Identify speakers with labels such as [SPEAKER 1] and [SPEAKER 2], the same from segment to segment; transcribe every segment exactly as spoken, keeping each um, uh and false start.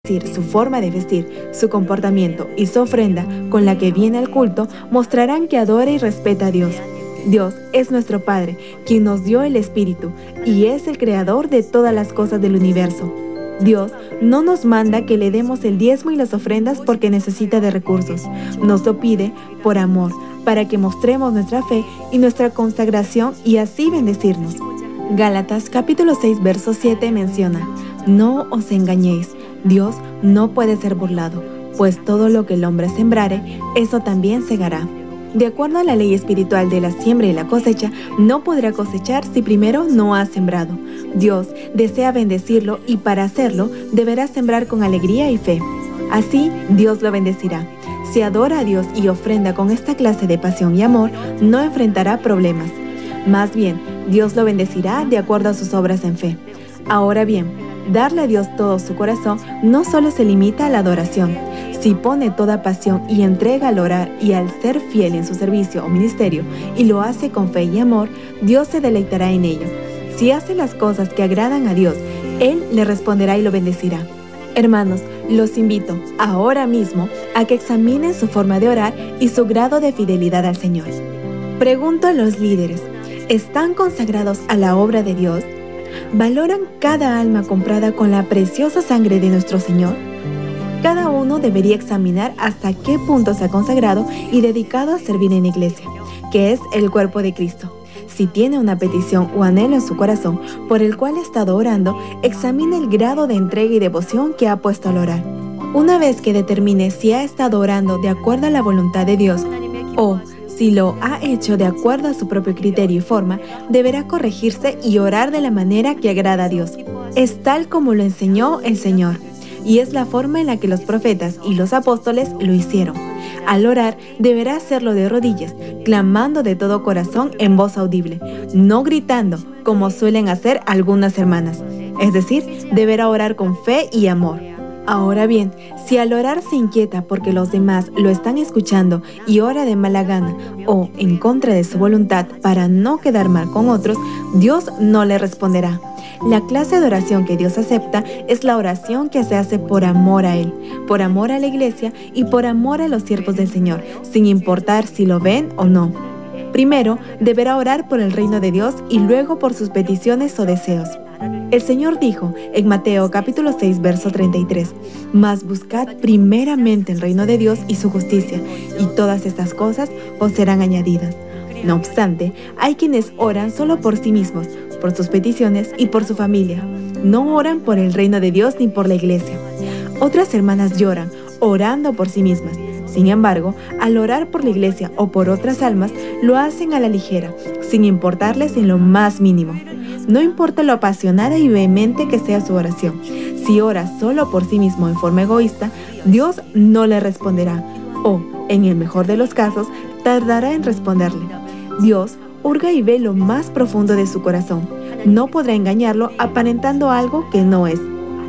[SPEAKER 1] Su forma de vestir, su comportamiento y su ofrenda con la que viene al culto mostrarán que adora y respeta a Dios. Dios es nuestro Padre, quien nos dio el Espíritu y es el creador de todas las cosas del universo. Dios no nos manda que le demos el diezmo y las ofrendas porque necesita de recursos. Nos lo pide por amor, para que mostremos nuestra fe y nuestra consagración y así bendecirnos. Gálatas capítulo seis verso siete menciona: no os engañéis, Dios no puede ser burlado, pues todo lo que el hombre sembrare, eso también segará. De acuerdo a la ley espiritual de la siembra y la cosecha, no podrá cosechar si primero no ha sembrado. Dios desea bendecirlo y para hacerlo deberá sembrar con alegría y fe. Así, Dios lo bendecirá. Si adora a Dios y ofrenda con esta clase de pasión y amor, no enfrentará problemas. Más bien, Dios lo bendecirá de acuerdo a sus obras en fe. Ahora bien, darle a Dios todo su corazón no solo se limita a la adoración. Si pone toda pasión y entrega al orar y al ser fiel en su servicio o ministerio y lo hace con fe y amor, Dios se deleitará en ello. Si hace las cosas que agradan a Dios, Él le responderá y lo bendecirá. Hermanos, los invito ahora mismo a que examinen su forma de orar y su grado de fidelidad al Señor. Pregunto a los líderes, ¿están consagrados a la obra de Dios? ¿Valoran cada alma comprada con la preciosa sangre de nuestro Señor? Cada uno debería examinar hasta qué punto se ha consagrado y dedicado a servir en la iglesia, que es el cuerpo de Cristo. Si tiene una petición o anhelo en su corazón por el cual ha estado orando, examine el grado de entrega y devoción que ha puesto al orar. Una vez que determine si ha estado orando de acuerdo a la voluntad de Dios o si lo ha hecho de acuerdo a su propio criterio y forma, deberá corregirse y orar de la manera que agrada a Dios. Es tal como lo enseñó el Señor, y es la forma en la que los profetas y los apóstoles lo hicieron. Al orar, deberá hacerlo de rodillas, clamando de todo corazón en voz audible, no gritando, como suelen hacer algunas hermanas. Es decir, deberá orar con fe y amor. Ahora bien, si al orar se inquieta porque los demás lo están escuchando y ora de mala gana o en contra de su voluntad para no quedar mal con otros, Dios no le responderá. La clase de oración que Dios acepta es la oración que se hace por amor a Él, por amor a la iglesia y por amor a los siervos del Señor, sin importar si lo ven o no. Primero, deberá orar por el reino de Dios y luego por sus peticiones o deseos. El Señor dijo en Mateo capítulo seis verso treinta y tres: mas buscad primeramente el reino de Dios y su justicia, y todas estas cosas os serán añadidas. No obstante, hay quienes oran solo por sí mismos, por sus peticiones y por su familia. No oran por el reino de Dios ni por la iglesia. Otras hermanas lloran, orando por sí mismas. Sin embargo, al orar por la iglesia o por otras almas, lo hacen a la ligera, sin importarles en lo más mínimo. No importa lo apasionada y vehemente que sea su oración. Si ora solo por sí mismo en forma egoísta, Dios no le responderá. O, en el mejor de los casos, tardará en responderle. Dios hurga y ve lo más profundo de su corazón. No podrá engañarlo aparentando algo que no es.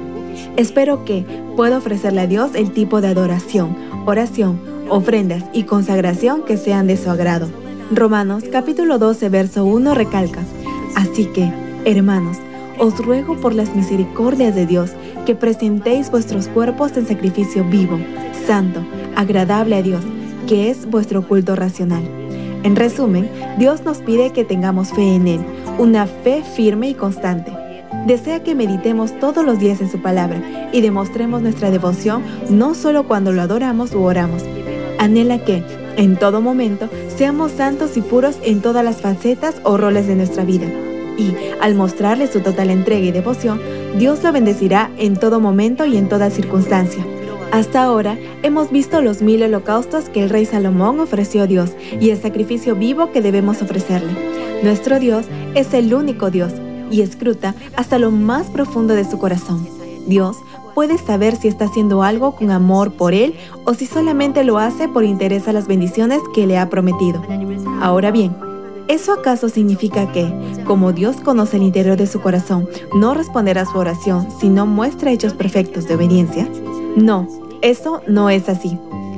[SPEAKER 1] Espero que pueda ofrecerle a Dios el tipo de adoración, oración, ofrendas y consagración que sean de su agrado. Romanos capítulo doce verso uno recalca: así que, hermanos, os ruego por las misericordias de Dios que presentéis vuestros cuerpos en sacrificio vivo, santo, agradable a Dios, que es vuestro culto racional. En resumen, Dios nos pide que tengamos fe en Él, una fe firme y constante. Desea que meditemos todos los días en su palabra y demostremos nuestra devoción no solo cuando lo adoramos u oramos. Anhela que, en todo momento, seamos santos y puros en todas las facetas o roles de nuestra vida. Y, al mostrarle su total entrega y devoción, Dios lo bendecirá en todo momento y en toda circunstancia. Hasta ahora, hemos visto los mil holocaustos que el rey Salomón ofreció a Dios y el sacrificio vivo que debemos ofrecerle. Nuestro Dios es el único Dios y escruta hasta lo más profundo de su corazón. Dios puede saber si está haciendo algo con amor por Él o si solamente lo hace por interés a las bendiciones que le ha prometido. Ahora bien, ¿eso acaso significa que, como Dios conoce el interior de su corazón, no responderá a su oración si no muestra hechos perfectos de obediencia? No, eso no es así.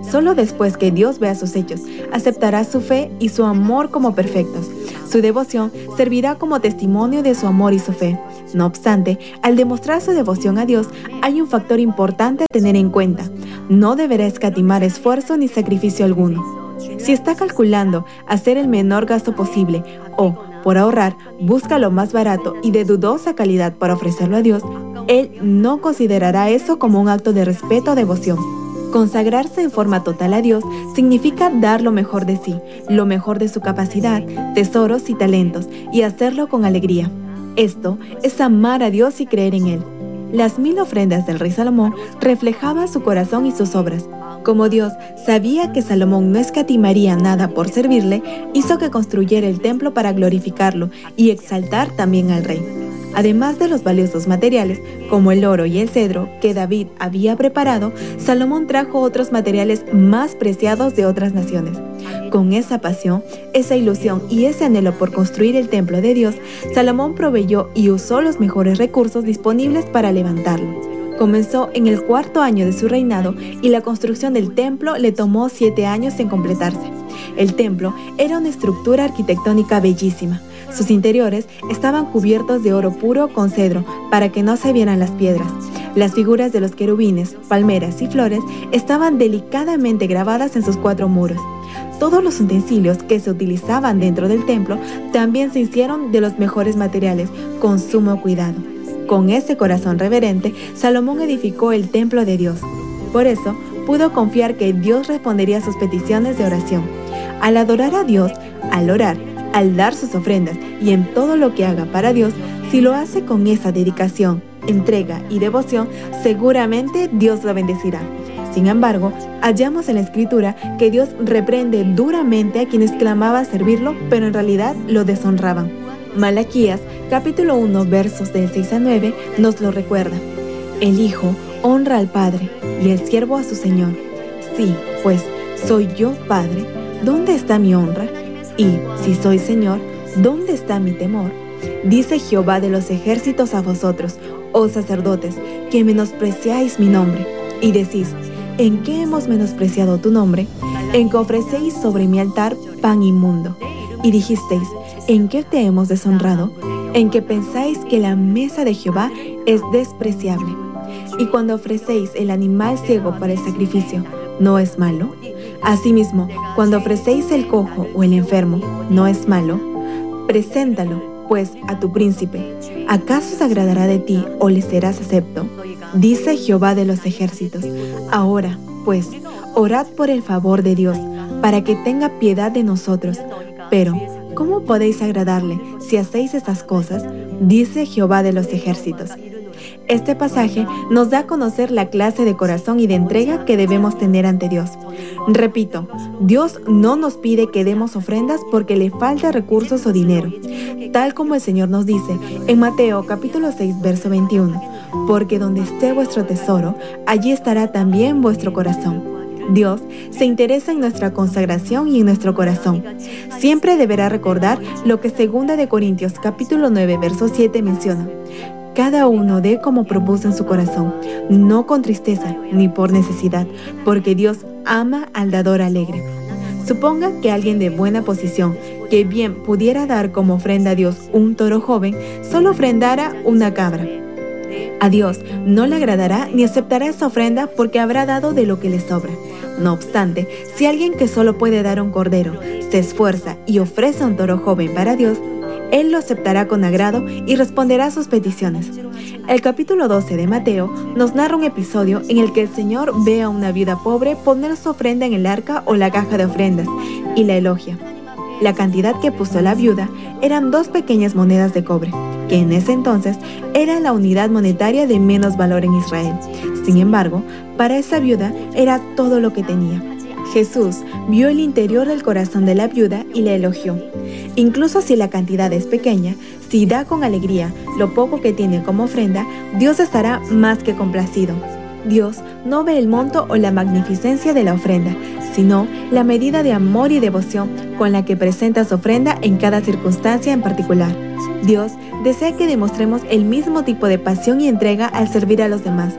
[SPEAKER 1] Solo después que Dios vea sus hechos, aceptará su fe y su amor como perfectos. Su devoción servirá como testimonio de su amor y su fe. No obstante, al demostrar su devoción a Dios, hay un factor importante a tener en cuenta. No deberá escatimar esfuerzo ni sacrificio alguno. Si está calculando hacer el menor gasto posible o, por ahorrar, busca lo más barato y de dudosa calidad para ofrecerlo a Dios, Él no considerará eso como un acto de respeto o devoción. Consagrarse en forma total a Dios significa dar lo mejor de sí, lo mejor de su capacidad, tesoros y talentos, y hacerlo con alegría. Esto es amar a Dios y creer en Él. Las mil ofrendas del rey Salomón reflejaban su corazón y sus obras. Como Dios sabía que Salomón no escatimaría nada por servirle, hizo que construyera el templo para glorificarlo y exaltar también al rey. Además de los valiosos materiales, como el oro y el cedro que David había preparado, Salomón trajo otros materiales más preciados de otras naciones. Con esa pasión, esa ilusión y ese anhelo por construir el templo de Dios, Salomón proveyó y usó los mejores recursos disponibles para levantarlo. Comenzó en el cuarto año de su reinado y la construcción del templo le tomó siete años en completarse. El templo era una estructura arquitectónica bellísima. Sus interiores estaban cubiertos de oro puro con cedro para que no se vieran las piedras. Las figuras de los querubines, palmeras y flores estaban delicadamente grabadas en sus cuatro muros. Todos los utensilios que se utilizaban dentro del templo también se hicieron de los mejores materiales, con sumo cuidado. Con ese corazón reverente, Salomón edificó el templo de Dios. Por eso, pudo confiar que Dios respondería a sus peticiones de oración. Al adorar a Dios, al orar, al dar sus ofrendas y en todo lo que haga para Dios, si lo hace con esa dedicación, entrega y devoción, seguramente Dios lo bendecirá. Sin embargo, hallamos en la Escritura que Dios reprende duramente a quienes clamaban servirlo, pero en realidad lo deshonraban. Malaquías, capítulo uno, versos del seis a nueve, nos lo recuerda. El Hijo honra al Padre y el siervo a su Señor. Sí, pues, soy yo Padre, ¿dónde está mi honra? Y, si soy Señor, ¿dónde está mi temor? Dice Jehová de los ejércitos a vosotros, oh sacerdotes, que menospreciáis mi nombre. Y decís, ¿en qué hemos menospreciado tu nombre? En que ofrecéis sobre mi altar pan inmundo. Y dijisteis, ¿en qué te hemos deshonrado? En que pensáis que la mesa de Jehová es despreciable. Y cuando ofrecéis el animal ciego para el sacrificio, ¿no es malo? Asimismo, cuando ofrecéis el cojo o el enfermo, ¿no es malo? Preséntalo, pues, a tu príncipe. ¿Acaso se agradará de ti o le serás acepto? Dice Jehová de los ejércitos. Ahora, pues, orad por el favor de Dios, para que tenga piedad de nosotros. Pero, ¿cómo podéis agradarle si hacéis estas cosas? Dice Jehová de los ejércitos. Este pasaje nos da a conocer la clase de corazón y de entrega que debemos tener ante Dios. Repito, Dios no nos pide que demos ofrendas porque le falta recursos o dinero, tal como el Señor nos dice en Mateo capítulo seis, verso veintiuno, porque donde esté vuestro tesoro, allí estará también vuestro corazón. Dios se interesa en nuestra consagración y en nuestro corazón. Siempre deberá recordar lo que segunda de Corintios capítulo nueve, verso siete menciona. Cada uno dé como propuso en su corazón, no con tristeza ni por necesidad, porque Dios ama al dador alegre. Suponga que alguien de buena posición, que bien pudiera dar como ofrenda a Dios un toro joven, solo ofrendara una cabra. A Dios no le agradará ni aceptará esa ofrenda porque habrá dado de lo que le sobra. No obstante, si alguien que solo puede dar un cordero se esfuerza y ofrece un toro joven para Dios, Él lo aceptará con agrado y responderá a sus peticiones. El capítulo doce de Mateo nos narra un episodio en el que el Señor ve a una viuda pobre poner su ofrenda en el arca o la caja de ofrendas y la elogia. La cantidad que puso la viuda eran dos pequeñas monedas de cobre, que en ese entonces era la unidad monetaria de menos valor en Israel. Sin embargo, para esa viuda era todo lo que tenía. Jesús vio el interior del corazón de la viuda y la elogió. Incluso si la cantidad es pequeña, si da con alegría lo poco que tiene como ofrenda, Dios estará más que complacido. Dios no ve el monto o la magnificencia de la ofrenda, sino la medida de amor y devoción con la que presenta su ofrenda en cada circunstancia en particular. Dios desea que demostremos el mismo tipo de pasión y entrega al servir a los demás.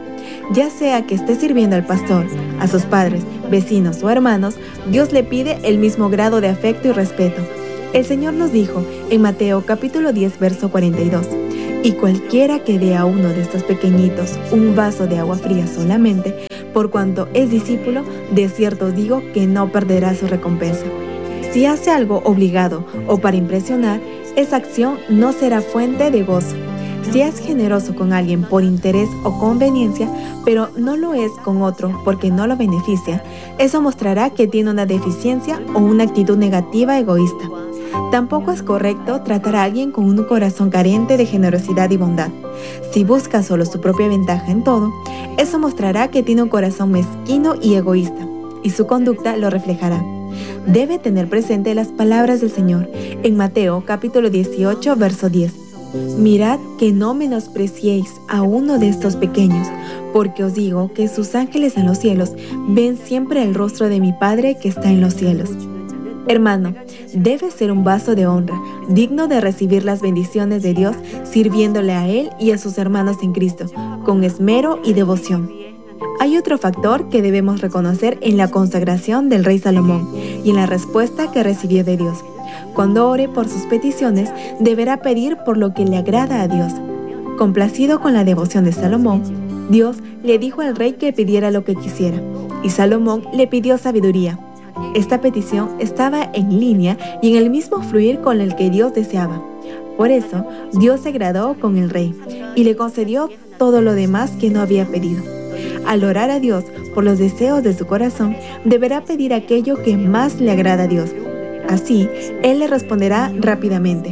[SPEAKER 1] Ya sea que esté sirviendo al pastor, a sus padres, vecinos o hermanos, Dios le pide el mismo grado de afecto y respeto. El Señor nos dijo en Mateo capítulo diez, verso cuarenta y dos, y cualquiera que dé a uno de estos pequeñitos un vaso de agua fría solamente, por cuanto es discípulo, de cierto os digo que no perderá su recompensa. Si hace algo obligado o para impresionar, esa acción no será fuente de gozo. Si es generoso con alguien por interés o conveniencia, pero no lo es con otro porque no lo beneficia, eso mostrará que tiene una deficiencia o una actitud negativa egoísta. Tampoco es correcto tratar a alguien con un corazón carente de generosidad y bondad. Si busca solo su propia ventaja en todo, eso mostrará que tiene un corazón mezquino y egoísta, y su conducta lo reflejará. Debe tener presente las palabras del Señor en Mateo capítulo dieciocho, verso diez. Mirad que no menospreciéis a uno de estos pequeños, porque os digo que sus ángeles en los cielos ven siempre el rostro de mi Padre que está en los cielos. Hermano, debe ser un vaso de honra, digno de recibir las bendiciones de Dios, sirviéndole a Él y a sus hermanos en Cristo, con esmero y devoción. Hay otro factor que debemos reconocer en la consagración del rey Salomón y en la respuesta que recibió de Dios. Cuando ore por sus peticiones, deberá pedir por lo que le agrada a Dios. Complacido con la devoción de Salomón, Dios le dijo al rey que pidiera lo que quisiera, y Salomón le pidió sabiduría. Esta petición estaba en línea y en el mismo fluir con el que Dios deseaba. Por eso, Dios se agradó con el rey y le concedió todo lo demás que no había pedido. Al orar a Dios por los deseos de su corazón, deberá pedir aquello que más le agrada a Dios. Así, Él le responderá rápidamente.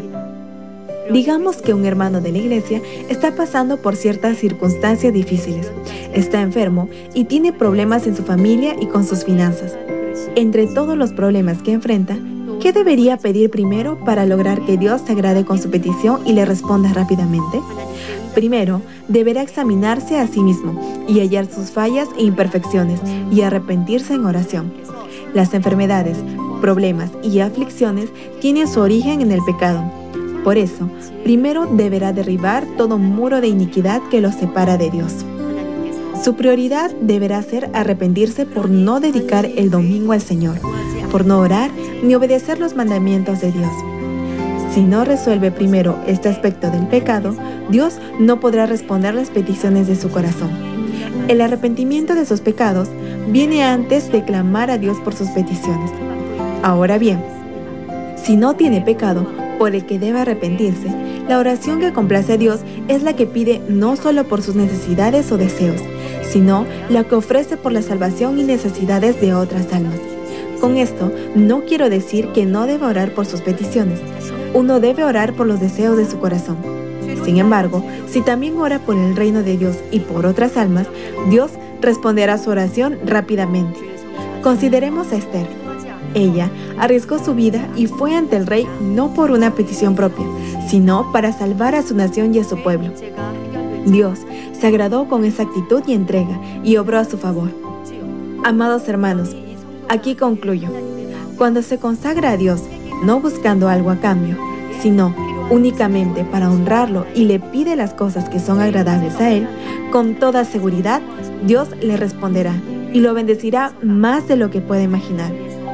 [SPEAKER 1] Digamos que un hermano de la iglesia está pasando por ciertas circunstancias difíciles. Está enfermo y tiene problemas en su familia y con sus finanzas. Entre todos los problemas que enfrenta, ¿qué debería pedir primero para lograr que Dios se agrade con su petición y le responda rápidamente? Primero, deberá examinarse a sí mismo y hallar sus fallas e imperfecciones y arrepentirse en oración. Las enfermedades, problemas y aflicciones tienen su origen en el pecado. Por eso, primero deberá derribar todo muro de iniquidad que lo separa de Dios. Su prioridad deberá ser arrepentirse por no dedicar el domingo al Señor, por no orar ni obedecer los mandamientos de Dios. Si no resuelve primero este aspecto del pecado, Dios no podrá responder las peticiones de su corazón. El arrepentimiento de sus pecados viene antes de clamar a Dios por sus peticiones. Ahora bien, si no tiene pecado por el que debe arrepentirse, la oración que complace a Dios es la que pide no solo por sus necesidades o deseos, sino la que ofrece por la salvación y necesidades de otras almas. Con esto, no quiero decir que no deba orar por sus peticiones. Uno debe orar por los deseos de su corazón. Sin embargo, si también ora por el reino de Dios y por otras almas, Dios responderá su oración rápidamente. Consideremos a Esther. Ella arriesgó su vida y fue ante el rey no por una petición propia, sino para salvar a su nación y a su pueblo. Dios se agradó con esa actitud y entrega y obró a su favor. Amados hermanos, aquí concluyo. Cuando se consagra a Dios, no buscando algo a cambio, sino únicamente para honrarlo y le pide las cosas que son agradables a Él, con toda seguridad, Dios le responderá y lo bendecirá más de lo que puede imaginar.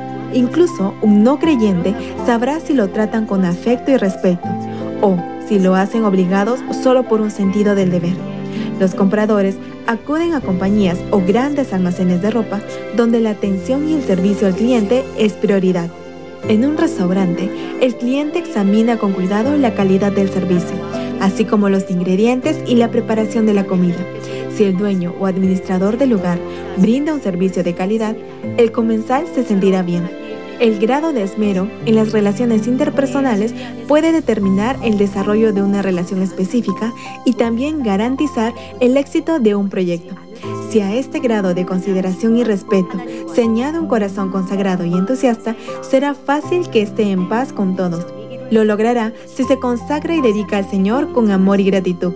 [SPEAKER 1] Incluso un no creyente sabrá si lo tratan con afecto y respeto, o si lo hacen obligados solo por un sentido del deber. Los compradores acuden a compañías o grandes almacenes de ropa donde la atención y el servicio al cliente es prioridad. En un restaurante, el cliente examina con cuidado la calidad del servicio, así como los ingredientes y la preparación de la comida. Si el dueño o administrador del lugar brinda un servicio de calidad, el comensal se sentirá bien. El grado de esmero en las relaciones interpersonales puede determinar el desarrollo de una relación específica y también garantizar el éxito de un proyecto. Si a este grado de consideración y respeto se añade un corazón consagrado y entusiasta, será fácil que esté en paz con todos. Lo logrará si se consagra y dedica al Señor con amor y gratitud.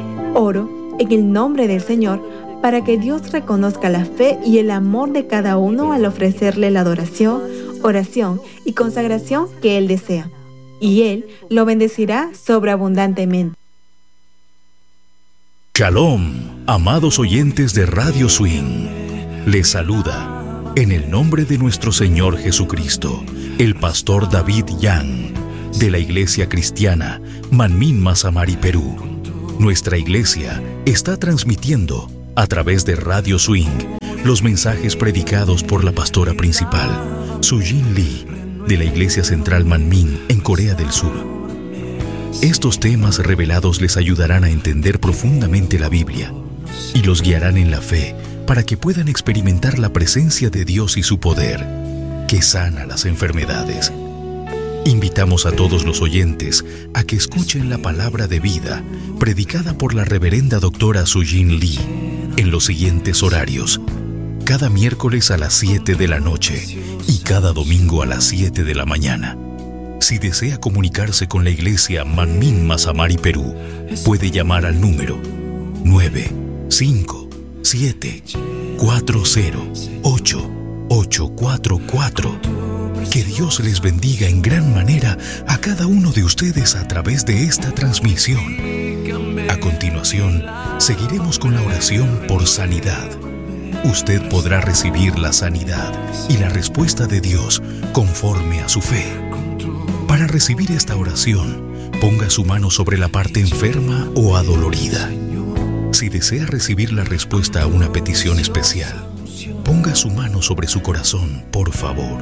[SPEAKER 1] Oro en el nombre del Señor para que Dios reconozca la fe y el amor de cada uno al ofrecerle la adoración, oración y consagración que Él desea, y Él lo bendecirá sobreabundantemente.
[SPEAKER 2] Shalom, amados oyentes de Radio Swing. Les saluda, en el nombre de nuestro Señor Jesucristo, el pastor David Yang, de la Iglesia Cristiana Manmin Masamari, Perú. Nuestra iglesia está transmitiendo, a través de Radio Swing, los mensajes predicados por la pastora principal, Sujin Lee, de la Iglesia Central Manmin en Corea del Sur. Estos temas revelados les ayudarán a entender profundamente la Biblia y los guiarán en la fe para que puedan experimentar la presencia de Dios y su poder, que sana las enfermedades. Invitamos a todos los oyentes a que escuchen la palabra de vida predicada por la reverenda doctora Sujin Lee en los siguientes horarios: cada miércoles a las siete de la noche y cada domingo a las siete de la mañana. Si desea comunicarse con la iglesia Manmin Masamari, Perú, puede llamar al número nueve cinco siete cuatro cero ocho ocho cuatro cuatro. Que Dios les bendiga en gran manera a cada uno de ustedes a través de esta transmisión. A continuación, seguiremos con la oración por sanidad. Usted podrá recibir la sanidad y la respuesta de Dios conforme a su fe. Para recibir esta oración, ponga su mano sobre la parte enferma o adolorida. Si desea recibir la respuesta a una petición especial, ponga su mano sobre su corazón, por favor.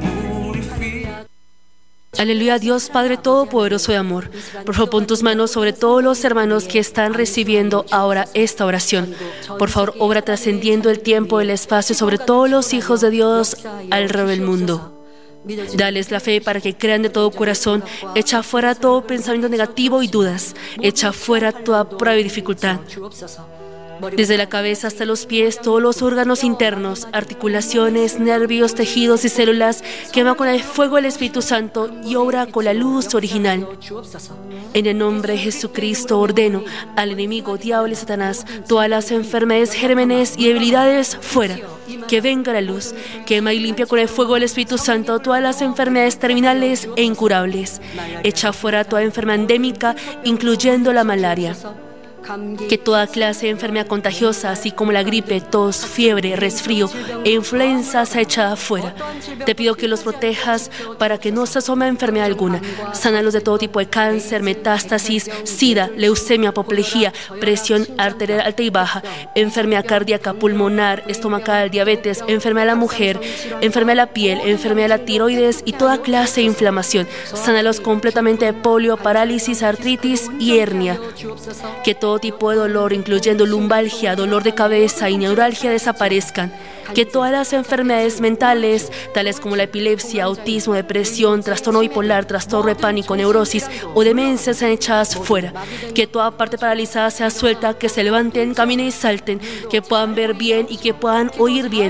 [SPEAKER 3] Aleluya, Dios Padre Todopoderoso de amor. Por favor, pon tus manos sobre todos los hermanos que están recibiendo ahora esta oración. Por favor, obra trascendiendo el tiempo y el espacio sobre todos los hijos de Dios alrededor del mundo. Dales la fe para que crean de todo corazón. Echa fuera todo pensamiento negativo y dudas. Echa fuera toda prueba y dificultad. Desde la cabeza hasta los pies, todos los órganos internos, articulaciones, nervios, tejidos y células, quema con el fuego del Espíritu Santo y obra con la luz original. En el nombre de Jesucristo ordeno al enemigo, diablo y Satanás, todas las enfermedades, gérmenes y debilidades fuera. Que venga la luz, quema y limpia con el fuego del Espíritu Santo todas las enfermedades terminales e incurables. Echa fuera toda enfermedad endémica, incluyendo la malaria. Que toda clase de enfermedad contagiosa, así como la gripe, tos, fiebre, resfrío e influenza, sea echada afuera. Te pido que los protejas para que no se asome enfermedad alguna. Sánalos de todo tipo de cáncer, metástasis, sida, leucemia, apoplejía, presión arterial alta y baja, enfermedad cardíaca, pulmonar, estomacal, diabetes, enfermedad de la mujer, enfermedad de la piel, enfermedad de la tiroides y toda clase de inflamación. Sánalos completamente de polio, parálisis, artritis y hernia. Que todo tipo de dolor, incluyendo lumbalgia, dolor de cabeza y neuralgia, desaparezcan. Que todas las enfermedades mentales, tales como la epilepsia, autismo, depresión, trastorno bipolar, trastorno de pánico, neurosis o demencia, sean echadas fuera. Que toda parte paralizada sea suelta, que se levanten, caminen y salten, que puedan ver bien y que puedan oír bien.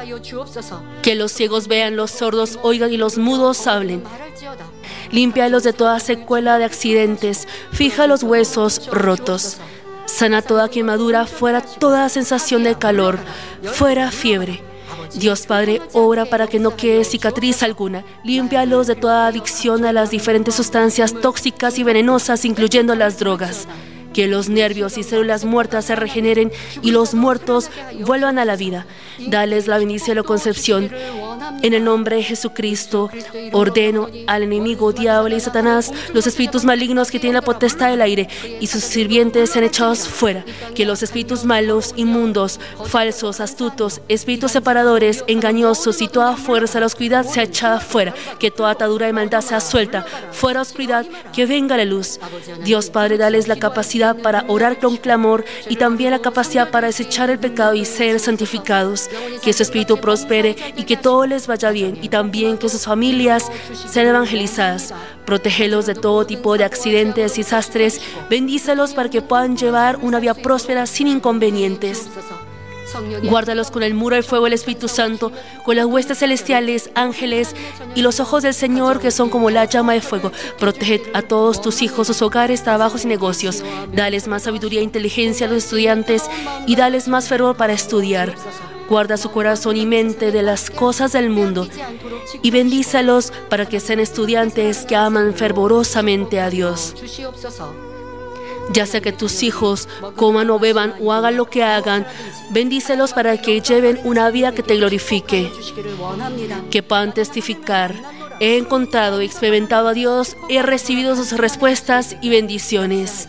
[SPEAKER 3] Que los ciegos vean, los sordos oigan y los mudos hablen. Límpialos de toda secuela de accidentes, fija los huesos rotos. Sana toda quemadura, fuera toda sensación de calor, fuera fiebre. Dios Padre, obra para que no quede cicatriz alguna. Límpialos de toda adicción a las diferentes sustancias tóxicas y venenosas, incluyendo las drogas. Que los nervios y células muertas se regeneren y los muertos vuelvan a la vida. Dales la bendición y la concepción. En el nombre de Jesucristo, ordeno al enemigo, diablo y Satanás, los espíritus malignos que tienen la potestad del aire y sus sirvientes sean echados fuera. Que los espíritus malos, inmundos, falsos, astutos, espíritus separadores, engañosos y toda fuerza de la oscuridad sea echada fuera. Que toda atadura de maldad sea suelta. Fuera oscuridad, que venga la luz. Dios Padre, dales la capacidad para orar con clamor y también la capacidad para desechar el pecado y ser santificados. Que su espíritu prospere y que todo les vaya bien, y también que sus familias sean evangelizadas. Protégelos de todo tipo de accidentes y desastres. Bendícelos para que puedan llevar una vida próspera sin inconvenientes. Guárdalos con el muro de fuego del Espíritu Santo, con las huestes celestiales, ángeles y los ojos del Señor que son como la llama de fuego. Protege a todos tus hijos, sus hogares, trabajos y negocios. Dales más sabiduría e inteligencia a los estudiantes y dales más fervor para estudiar. Guarda su corazón y mente de las cosas del mundo y bendícelos para que sean estudiantes que aman fervorosamente a Dios. Ya sea que tus hijos coman o beban o hagan lo que hagan, bendícelos para que lleven una vida que te glorifique, que puedan testificar. He encontrado y experimentado a Dios, he recibido sus respuestas y bendiciones.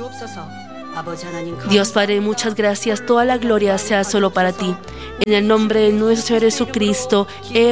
[SPEAKER 3] Dios Padre, muchas gracias. Toda la gloria sea solo para ti. En el nombre de nuestro Señor Jesucristo, he